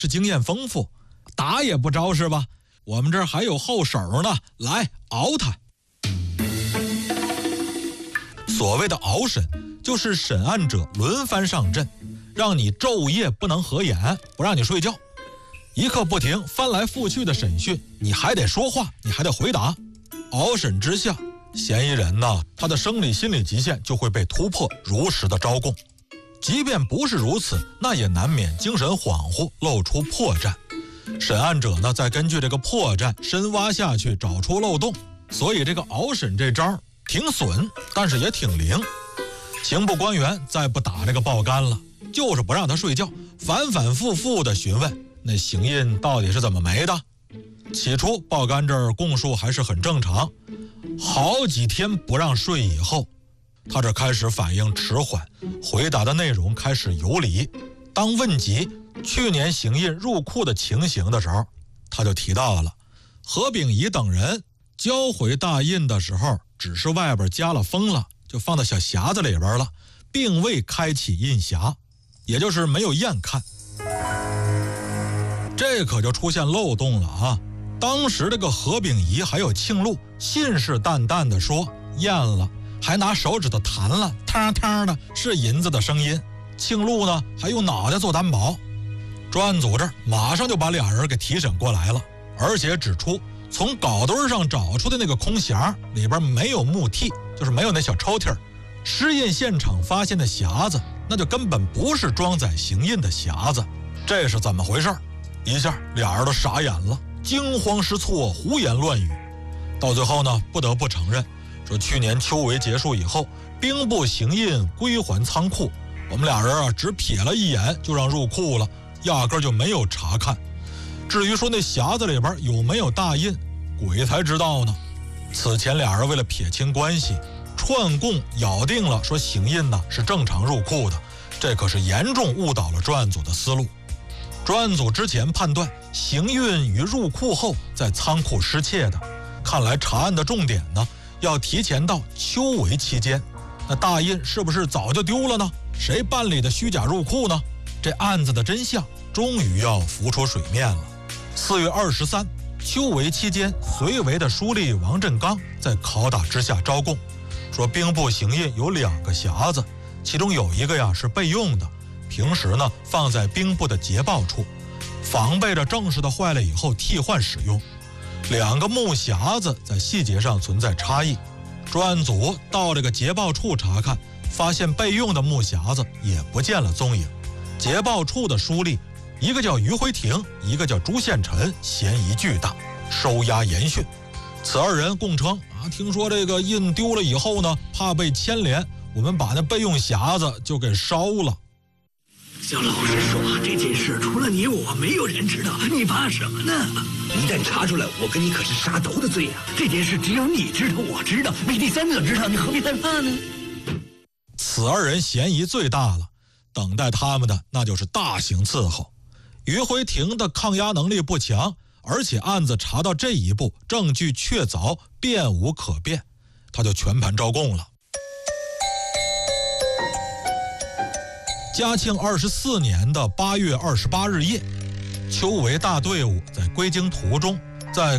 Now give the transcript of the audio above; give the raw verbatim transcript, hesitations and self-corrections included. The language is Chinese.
是经验丰富，打也不着是吧？我们这儿还有后手呢，来熬他。所谓的熬审，就是审案者轮番上阵，让你昼夜不能合眼，不让你睡觉，一刻不停，翻来覆去的审讯，你还得说话，你还得回答。熬审之下，嫌疑人呢，他的生理心理极限就会被突破，如实的招供。即便不是如此，那也难免精神恍惚，露出破绽。审案者呢，再根据这个破绽深挖下去，找出漏洞。所以这个熬审这招挺损，但是也挺灵。刑部官员再不打这个爆肝了，就是不让他睡觉，反反复复的询问那刑印到底是怎么没的。起初爆肝这儿供述还是很正常，好几天不让睡以后，他这开始反应迟缓，回答的内容开始游离。当问及去年刑印入库的情形的时候，他就提到了何秉仪等人交回大印的时候，只是外边加了封了，就放到小匣子里边了，并未开启印匣，也就是没有验看。这可就出现漏洞了啊！当时这个何秉仪还有庆禄信誓旦旦地说验了，还拿手指头弹了，汤汤的是银子的声音。庆禄呢还用脑袋做担保。专案组这儿马上就把俩人给提审过来了，而且指出从稿堆上找出的那个空匣里边没有木屉，就是没有那小抽屉。尸印现场发现的匣子，那就根本不是装载刑印的匣子。这是怎么回事？一下俩人都傻眼了，惊慌失措，胡言乱语。到最后呢，不得不承认说，去年秋闱结束以后，兵部刑印归还仓库，我们俩人啊只瞥了一眼就让入库了，压根就没有查看。至于说那匣子里边有没有大印，鬼才知道呢。此前俩人为了撇清关系，串供咬定了说刑印呢是正常入库的，这可是严重误导了专案组的思路。专案组之前判断刑运于入库后在仓库失窃的，看来查案的重点呢要提前到秋闱期间。那大印是不是早就丢了呢？谁办理的虚假入库呢？这案子的真相终于要浮出水面了。四月二十三，秋闱期间，绥违的书吏王振刚在拷打之下招供，说兵部刑印有两个匣子，其中有一个呀是备用的，平时呢放在兵部的捷报处，防备着正式的坏了以后替换使用。两个木匣子在细节上存在差异，专案组到这个捷报处查看，发现备用的木匣子也不见了踪影。捷报处的书吏，一个叫于辉庭，一个叫朱宪臣，嫌疑巨大，收押严讯。此二人供称啊，听说这个印丢了以后呢，怕被牵连，我们把那备用匣子就给烧了。 小老实说，这件事除了你我，没有人知道，你怕什么呢？一旦查出来，我跟你可是杀头的罪啊！这件事只有你知道，我知道，没第三者知道，你何必害怕呢？ 此二人嫌疑最大了，等待他们的那就是大刑伺候。于辉庭的抗压能力不强，而且案子查到这一步，证据确凿，辩无可辩，他就全盘招供了。嘉庆二十四年的八月二十八日夜，秋闱大队伍在归京途中